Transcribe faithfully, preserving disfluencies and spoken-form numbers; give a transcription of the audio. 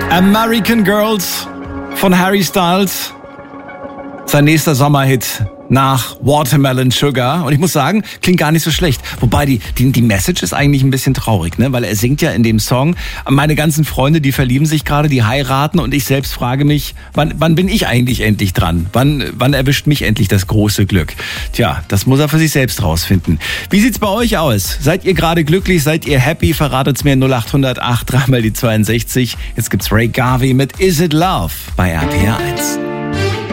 American Girls von Harry Styles. Sein nächster Sommerhit nach Watermelon Sugar. Und ich muss sagen, klingt gar nicht so schlecht. Wobei die, die, die Message ist eigentlich ein bisschen traurig, ne? Weil er singt ja in dem Song, meine ganzen Freunde, die verlieben sich gerade, die heiraten und ich selbst frage mich, wann, wann bin ich eigentlich endlich dran? Wann, wann erwischt mich endlich das große Glück? Tja, das muss er für sich selbst rausfinden. Wie sieht's bei euch aus? Seid ihr gerade glücklich? Seid ihr happy? Verratet's mir null acht null null acht, dreimal die zweiundsechzig. Jetzt gibt's Ray Garvey mit Is It Love bei R P R eins.